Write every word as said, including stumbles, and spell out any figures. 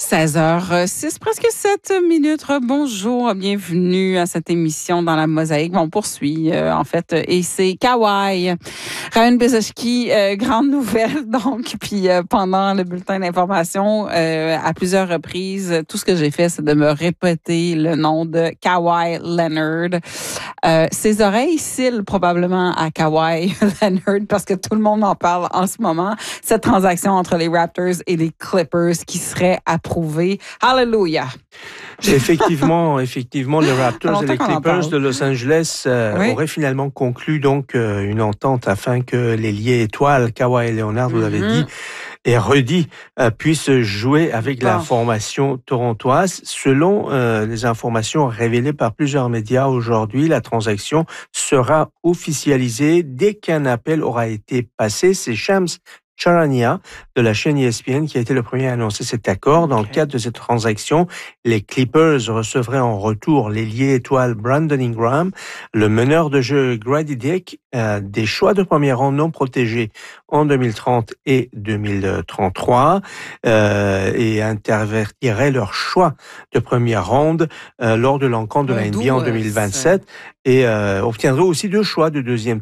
seize heures six, presque sept minutes. Bonjour, bienvenue à cette émission dans la Mosaïque. Bon, on poursuit, euh, en fait, et c'est Kauai. Ryan Bezoski, euh, grande nouvelle, donc, puis euh, pendant le bulletin d'information, euh, à plusieurs reprises, tout ce que j'ai fait, c'est de me répéter le nom de Kawhi Leonard. Euh, ses oreilles cillent probablement à Kawhi Leonard parce que tout le monde en parle en ce moment. Cette transaction entre les Raptors et les Clippers qui serait approuvée. Hallelujah! Effectivement, effectivement, les Raptors et les Clippers de Los Angeles euh, oui. auraient finalement conclu donc euh, une entente afin que l'ailier étoile Kawhi Leonard, vous l'avez mm-hmm. dit, et redit, euh, puisse jouer avec bon. la formation torontoise. Selon euh, les informations révélées par plusieurs médias aujourd'hui, la transaction sera officialisée dès qu'un appel aura été passé. C'est Shams Charania de la chaîne E S P N qui a été le premier à annoncer cet accord. Dans okay. le cadre de cette transaction, les Clippers recevraient en retour l'ailier étoile Brandon Ingram, le meneur de jeu Grady Dick, euh, des choix de premier rang non protégés en deux mille trente et deux mille trente-trois euh, et intervertiraient leur choix de première ronde euh, lors de l'encontre de ouais, la N B A en deux mille vingt-sept et euh, obtiendraient aussi deux choix de deuxième